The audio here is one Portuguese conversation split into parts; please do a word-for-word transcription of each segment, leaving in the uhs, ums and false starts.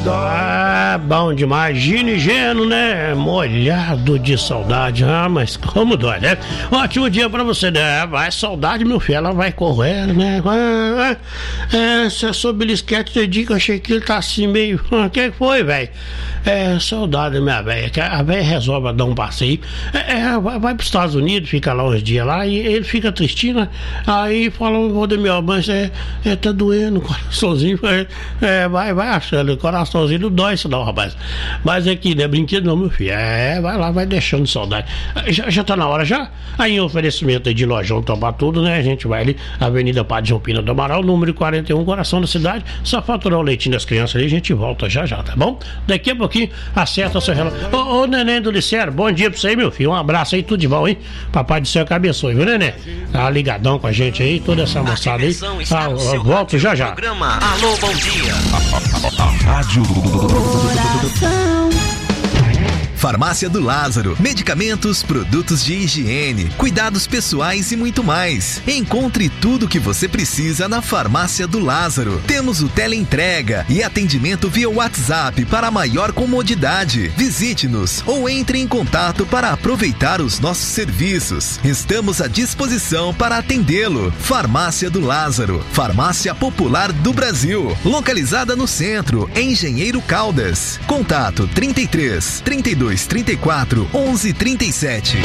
Ah, bom demais. Gino e Geno, né? Molhado de saudade. Ah, mas como dói, né? Ótimo dia pra você, né? Vai, saudade, meu filho, ela vai correr, né? Ah, é, se eu sou belisquete, eu digo que eu achei que ele tá assim meio... O que foi, velho? É, saudade, minha velha. A velha resolve dar um passeio. É, é, vai, vai pros Estados Unidos, fica lá uns dias lá, e ele fica tristinho, né? Aí fala, vou de meu mas é, é, tá doendo o coraçãozinho. É, é, vai, vai achando, o coraçãozinho não dói isso não, rapaz. Mas aqui, não é brinquedo não, meu filho. É, vai lá, vai deixando saudade. Já, já tá na hora já? Aí em oferecimento de Lojão Topa Tudo, né? A gente vai ali, Avenida Padre João Pina do Amaral, número quarenta e um, coração da cidade. Só faturar o leitinho das crianças ali, a gente volta já já, tá bom? Daqui a pouquinho, acerta o seu relógio. Ô, ô, neném do Licero, bom dia pra você aí, meu filho. Um abraço aí, tudo de bom, hein? Papai do céu cabeçoe, viu, neném? Tá ligadão com a gente aí, toda essa moçada aí. Ah, eu volto já já. Programa Alô, bom dia. Rádio Coração. Farmácia do Lázaro. Medicamentos, produtos de higiene, cuidados pessoais e muito mais. Encontre tudo o que você precisa na Farmácia do Lázaro. Temos o teleentrega e atendimento via WhatsApp para maior comodidade. Visite-nos ou entre em contato para aproveitar os nossos serviços. Estamos à disposição para atendê-lo. Farmácia do Lázaro. Farmácia Popular do Brasil. Localizada no centro, em Engenheiro Caldas. Contato trinta e três, trinta e dois, trinta e quatro, onze, trinta e sete.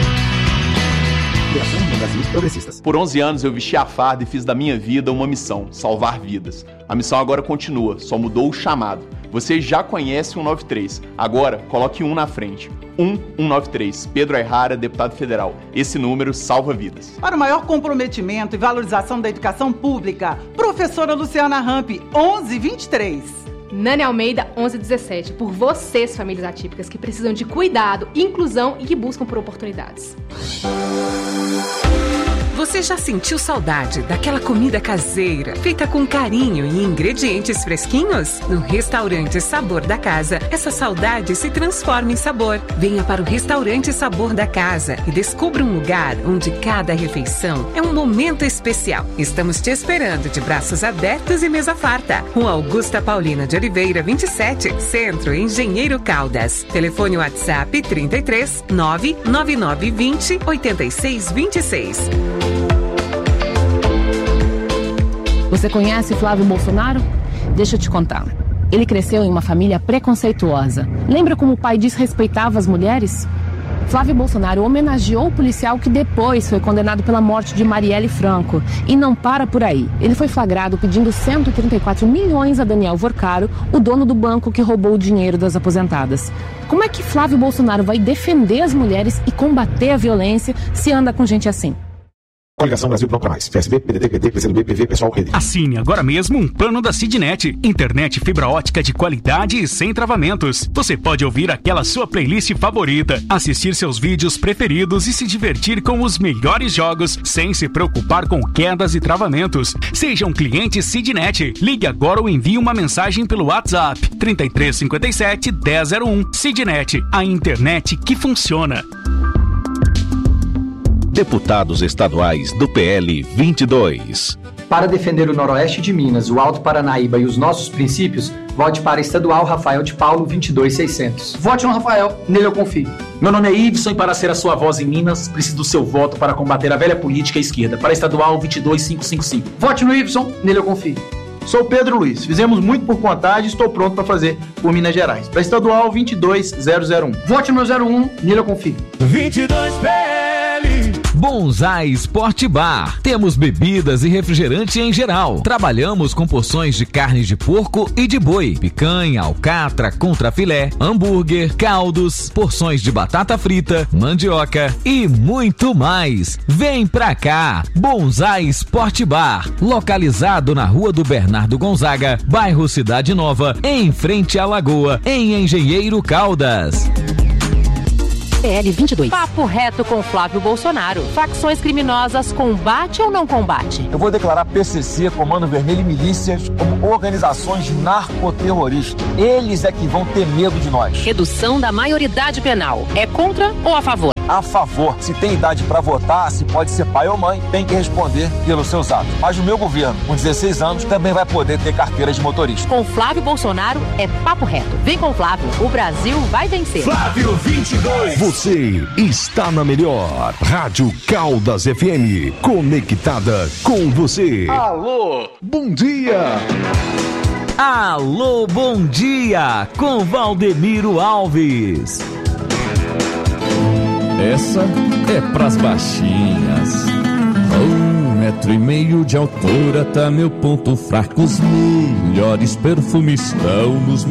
Por onze anos eu vesti a farda e fiz da minha vida uma missão, salvar vidas. A missão agora continua, só mudou o chamado. Você já conhece o cento e noventa e três, agora coloque um na frente. um um nove três, Pedro Ayrara, deputado federal. Esse número salva vidas. Para o maior comprometimento e valorização da educação pública, professora Luciana Ramp, onze vinte e três. Nani Almeida, onze dezessete, por vocês, famílias atípicas, que precisam de cuidado, inclusão e que buscam por oportunidades. Você já sentiu saudade daquela comida caseira, feita com carinho e ingredientes fresquinhos? No Restaurante Sabor da Casa, essa saudade se transforma em sabor. Venha para o Restaurante Sabor da Casa e descubra um lugar onde cada refeição é um momento especial. Estamos te esperando de braços abertos e mesa farta. Rua Augusta Paulina de Oliveira, vinte e sete, Centro, Engenheiro Caldas. Telefone WhatsApp trinta e três, nove nove nove vinte, oitenta e seis vinte e seis. Você conhece Flávio Bolsonaro? Deixa eu te contar. Ele cresceu em uma família preconceituosa. Lembra como o pai desrespeitava as mulheres? Flávio Bolsonaro homenageou o policial que depois foi condenado pela morte de Marielle Franco. E não para por aí. Ele foi flagrado pedindo cento e trinta e quatro milhões a Daniel Vorcaro, o dono do banco que roubou o dinheiro das aposentadas. Como é que Flávio Bolsonaro vai defender as mulheres e combater a violência se anda com gente assim? Coligação Brasil Não Pra Mais. P S B, P D T, P D, P C do B, P V, Pessoal, Rede. Assine agora mesmo um plano da Sidnet. Internet fibra ótica de qualidade e sem travamentos. Você pode ouvir aquela sua playlist favorita, assistir seus vídeos preferidos e se divertir com os melhores jogos sem se preocupar com quedas e travamentos. Seja um cliente Sidnet. Ligue agora ou envie uma mensagem pelo WhatsApp trinta e três, cinquenta e sete, dez zero um. Sidnet, a internet que funciona. Deputados estaduais do P L vinte e dois. Para defender o Noroeste de Minas, o Alto Paranaíba e os nossos princípios, vote para Estadual Rafael de Paulo vinte e dois mil e seiscentos. Vote no Rafael, nele eu confio. Meu nome é Iveson e para ser a sua voz em Minas, preciso do seu voto para combater a velha política à esquerda. Para Estadual vinte e dois mil quinhentos e cinquenta e cinco. Vote no Iveson, nele eu confio. Sou Pedro Luiz, fizemos muito por contagem e estou pronto para fazer por Minas Gerais. Para Estadual vinte e dois mil um. Vote no zero um, nele eu confio. vinte e dois P L. Bonsai Sport Bar. Temos bebidas e refrigerante em geral. Trabalhamos com porções de carne de porco e de boi, picanha, alcatra, contrafilé, hambúrguer, caldos, porções de batata frita, mandioca e muito mais. Vem pra cá. Bonsai Sport Bar, localizado na Rua do Bernardo Gonzaga, bairro Cidade Nova, em frente à Lagoa, em Engenheiro Caldas. P L vinte e dois. Papo reto com Flávio Bolsonaro. Facções criminosas, combate ou não combate? Eu vou declarar P C C, Comando Vermelho e milícias como organizações narcoterroristas. Eles é que vão ter medo de nós. Redução da maioridade penal. É contra ou a favor? a favor. Se tem idade para votar, se pode ser pai ou mãe, tem que responder pelos seus atos. Mas o meu governo, com dezesseis anos, também vai poder ter carteira de motorista. Com Flávio Bolsonaro é papo reto. Vem com o Flávio, o Brasil vai vencer. Flávio vinte e dois. Você está na melhor Rádio Caldas F M, conectada com você. Alô, bom dia. Alô, bom dia, com Valdemiro Alves. Essa é pras baixinhas. Um metro e meio de altura tá meu ponto fraco. Os melhores perfumes estão nos